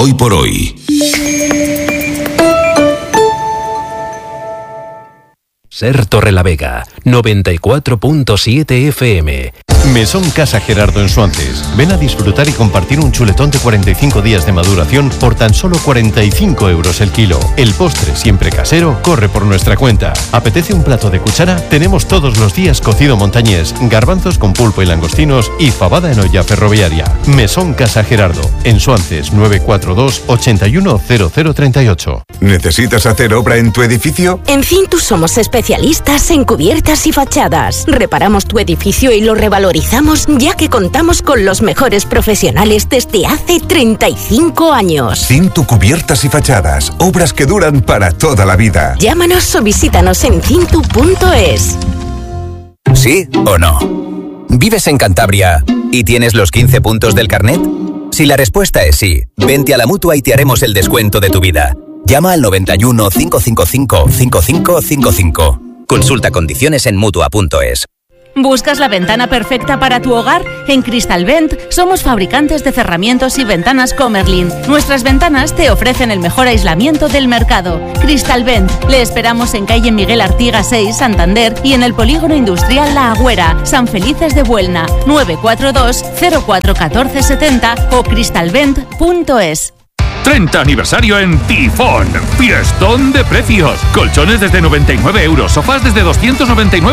Hoy por hoy. Ser Torrelavega, 94.7 FM. Mesón Casa Gerardo en Suances. Ven a disfrutar y compartir un chuletón de 45 días de maduración por tan solo 45 euros el kilo. El postre, siempre casero, corre por nuestra cuenta. ¿Apetece un plato de cuchara? Tenemos todos los días cocido montañés, garbanzos con pulpo y langostinos y fabada en olla ferroviaria. Mesón Casa Gerardo, en Suances, 942 810038. ¿Necesitas hacer obra en tu edificio? En Cintus somos especialistas en cubiertas y fachadas. Reparamos tu edificio y lo revalorizamos ya que contamos con los mejores profesionales desde hace 35 años. Cintu Cubiertas y Fachadas. Obras que duran para toda la vida. Llámanos o visítanos en cintu.es. ¿Sí o no? ¿Vives en Cantabria y tienes los 15 puntos del carnet? Si la respuesta es sí, vente a la Mutua y te haremos el descuento de tu vida. Llama al 91 555 5555. Consulta condiciones en Mutua.es. ¿Buscas la ventana perfecta para tu hogar? En Crystalvent somos fabricantes de cerramientos y ventanas Comerlin. Nuestras ventanas te ofrecen el mejor aislamiento del mercado. Crystalvent. Le esperamos en calle Miguel Artiga 6, Santander, y en el polígono industrial La Agüera, San Felices de Buelna, 942 04 14 70 o crystalvent.es. 30 aniversario en Tifón. Fiestón de precios. Colchones desde 99 euros, sofás desde 299